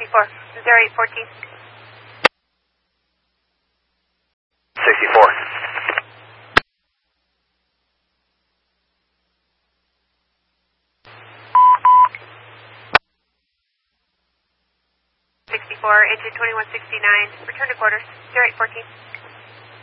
64, 0814. 64. 64, engine 2169, return to quarters, 0814.